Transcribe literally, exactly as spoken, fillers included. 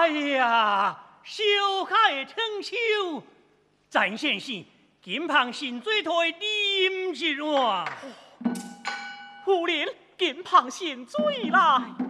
哎呀，小开的春秋，展现是金榜新水台林一碗。 夫人，金榜新水来。